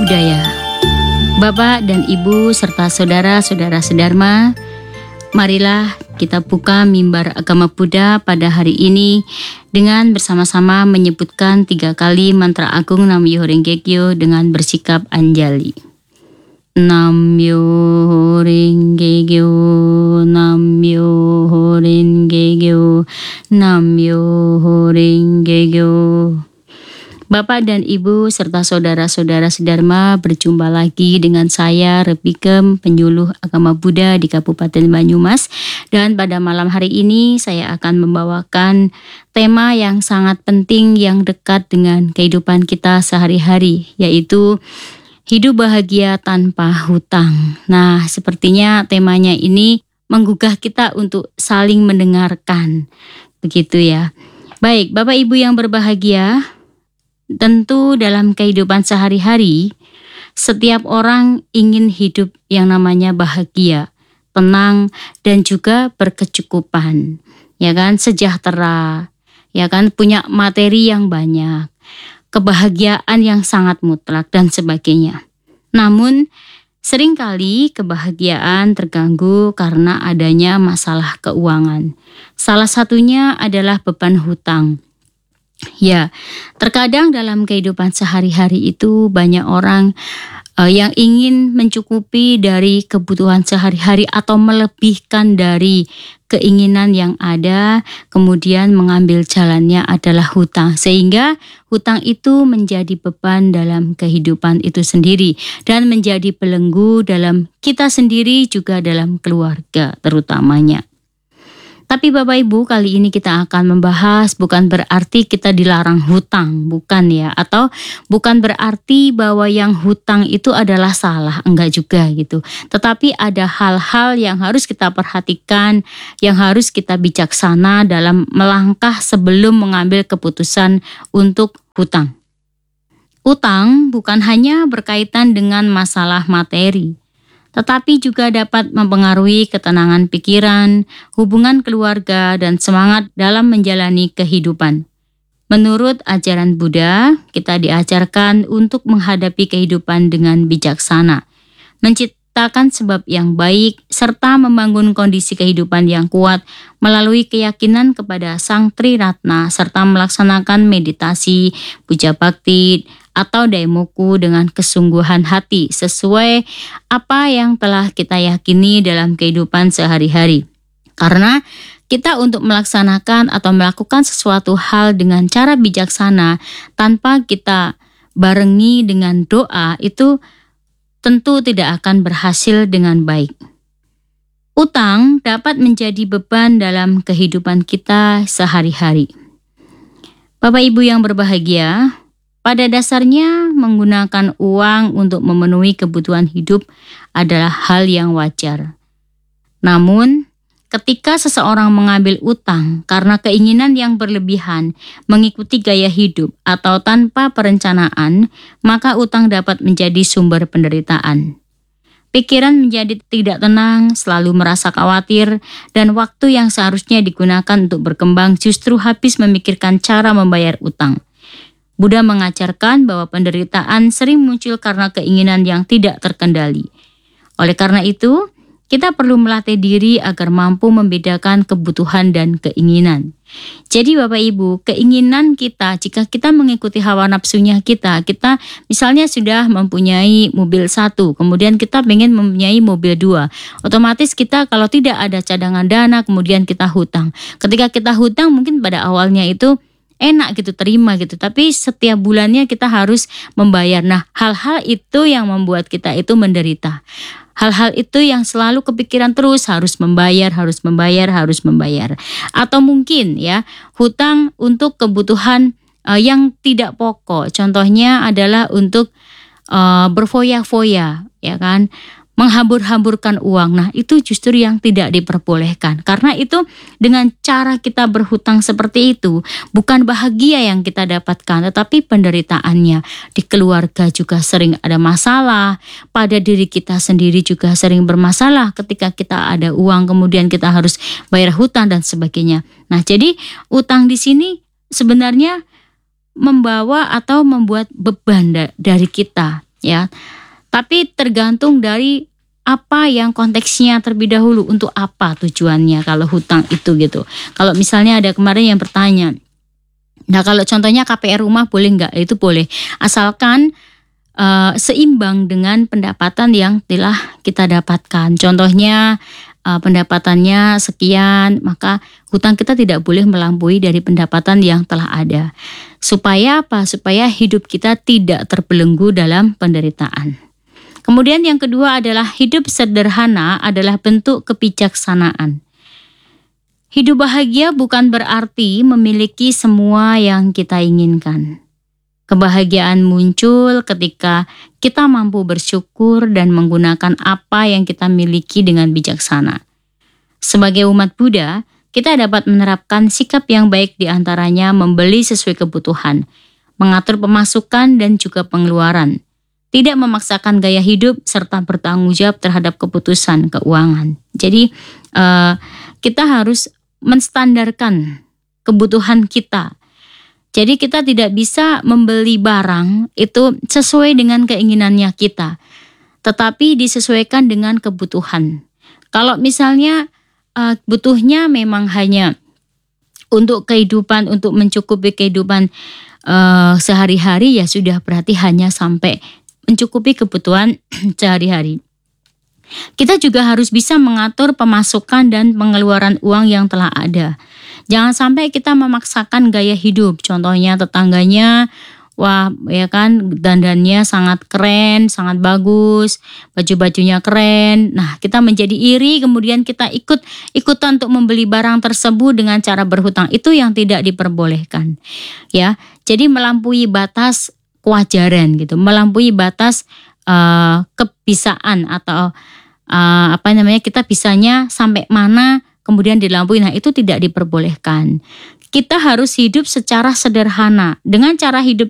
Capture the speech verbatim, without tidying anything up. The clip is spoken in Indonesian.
Budaya. Bapak dan Ibu serta saudara-saudara sedharma, marilah kita buka mimbar agama Buddha pada hari ini dengan bersama-sama menyebutkan tiga kali mantra agung Nam-myoho Renge Kyo dengan bersikap anjali. Nam-myoho Renge Kyo, Nam-myoho Renge Kyo, Nam-myoho Renge Kyo. Bapak dan Ibu serta saudara-saudara sedharma, berjumpa lagi dengan saya Repikem, penyuluh agama Buddha di Kabupaten Banyumas. Dan pada malam hari ini saya akan membawakan tema yang sangat penting yang dekat dengan kehidupan kita sehari-hari, yaitu hidup bahagia tanpa hutang. Nah, sepertinya temanya ini menggugah kita untuk saling mendengarkan, begitu ya. Baik, Bapak Ibu yang berbahagia, tentu dalam kehidupan sehari-hari, setiap orang ingin hidup yang namanya bahagia, tenang, dan juga berkecukupan, ya kan, sejahtera, ya kan, punya materi yang banyak, kebahagiaan yang sangat mutlak, dan sebagainya. Namun, seringkali kebahagiaan terganggu karena adanya masalah keuangan. Salah satunya adalah beban hutang. Ya, terkadang dalam kehidupan sehari-hari itu banyak orang uh, yang ingin mencukupi dari kebutuhan sehari-hari atau melebihkan dari keinginan yang ada, kemudian mengambil jalannya adalah hutang, sehingga hutang itu menjadi beban dalam kehidupan itu sendiri dan menjadi belenggu dalam kita sendiri juga dalam keluarga terutamanya. Tapi Bapak Ibu, kali ini kita akan membahas bukan berarti kita dilarang hutang, bukan ya, atau bukan berarti bahwa yang hutang itu adalah salah, enggak juga gitu. Tetapi ada hal-hal yang harus kita perhatikan, yang harus kita bijaksana dalam melangkah sebelum mengambil keputusan untuk hutang. Hutang bukan hanya berkaitan dengan masalah materi, tetapi juga dapat mempengaruhi ketenangan pikiran, hubungan keluarga, dan semangat dalam menjalani kehidupan. Menurut ajaran Buddha, kita diajarkan untuk menghadapi kehidupan dengan bijaksana, menciptakan sebab yang baik, serta membangun kondisi kehidupan yang kuat melalui keyakinan kepada Sang Triratna, serta melaksanakan meditasi, puja bakti, atau daimoku dengan kesungguhan hati sesuai apa yang telah kita yakini dalam kehidupan sehari-hari. Karena kita untuk melaksanakan atau melakukan sesuatu hal dengan cara bijaksana tanpa kita barengi dengan doa, itu tentu tidak akan berhasil dengan baik. Utang dapat menjadi beban dalam kehidupan kita sehari-hari. Bapak Ibu yang berbahagia, pada dasarnya menggunakan uang untuk memenuhi kebutuhan hidup adalah hal yang wajar. Namun, ketika seseorang mengambil utang karena keinginan yang berlebihan mengikuti gaya hidup atau tanpa perencanaan, maka utang dapat menjadi sumber penderitaan. Pikiran menjadi tidak tenang, selalu merasa khawatir, dan waktu yang seharusnya digunakan untuk berkembang justru habis memikirkan cara membayar utang. Buddha mengajarkan bahwa penderitaan sering muncul karena keinginan yang tidak terkendali. Oleh karena itu, kita perlu melatih diri agar mampu membedakan kebutuhan dan keinginan. Jadi Bapak Ibu, keinginan kita, jika kita mengikuti hawa nafsunya kita, kita misalnya sudah mempunyai mobil satu, kemudian kita ingin mempunyai mobil dua. Otomatis kita kalau tidak ada cadangan dana, kemudian kita hutang. Ketika kita hutang mungkin pada awalnya itu enak gitu, terima gitu, tapi setiap bulannya kita harus membayar. Nah, hal-hal itu yang membuat kita itu menderita. Hal-hal itu yang selalu kepikiran terus, harus membayar, harus membayar, harus membayar. Atau mungkin ya, hutang untuk kebutuhan uh, yang tidak pokok. Contohnya adalah untuk uh, berfoya-foya, ya kan? Menghambur-hamburkan uang. Nah, itu justru yang tidak diperbolehkan. Karena itu dengan cara kita berhutang seperti itu, bukan bahagia yang kita dapatkan, tetapi penderitaannya. Di keluarga juga sering ada masalah, pada diri kita sendiri juga sering bermasalah ketika kita ada uang, kemudian kita harus bayar hutang dan sebagainya. Nah, jadi utang di sini sebenarnya membawa atau membuat beban da- dari kita. ya. Tapi tergantung dari apa yang konteksnya terlebih dahulu, untuk apa tujuannya kalau hutang itu gitu. Kalau misalnya ada kemarin yang bertanya, nah kalau contohnya K P R rumah boleh nggak? Itu boleh, asalkan uh, seimbang dengan pendapatan yang telah kita dapatkan. Contohnya uh, pendapatannya sekian, maka hutang kita tidak boleh melampaui dari pendapatan yang telah ada. Supaya apa? Supaya hidup kita tidak terbelenggu dalam penderitaan. Kemudian yang kedua adalah hidup sederhana adalah bentuk kebijaksanaan. Hidup bahagia bukan berarti memiliki semua yang kita inginkan. Kebahagiaan muncul ketika kita mampu bersyukur dan menggunakan apa yang kita miliki dengan bijaksana. Sebagai umat Buddha, kita dapat menerapkan sikap yang baik, di antaranya membeli sesuai kebutuhan, mengatur pemasukan dan juga pengeluaran, tidak memaksakan gaya hidup, serta bertanggung jawab terhadap keputusan keuangan. Jadi uh, kita harus menstandarkan kebutuhan kita. Jadi kita tidak bisa membeli barang itu sesuai dengan keinginannya kita, tetapi disesuaikan dengan kebutuhan. Kalau misalnya uh, butuhnya memang hanya untuk kehidupan, untuk mencukupi kehidupan uh, sehari-hari, ya sudah, berarti hanya sampai mencukupi kebutuhan sehari-hari. Kita juga harus bisa mengatur pemasukan dan pengeluaran uang yang telah ada. Jangan sampai kita memaksakan gaya hidup. Contohnya tetangganya, wah ya kan, dandannya sangat keren, sangat bagus, baju-bajunya keren. Nah, kita menjadi iri, kemudian kita ikut ikutan untuk membeli barang tersebut dengan cara berhutang. Itu yang tidak diperbolehkan. Ya, jadi melampaui batas kewajaran gitu, melampaui batas uh, kebisaan atau uh, apa namanya, kita bisanya sampai mana kemudian dilampaui. Nah, itu tidak diperbolehkan. Kita harus hidup secara sederhana. Dengan cara hidup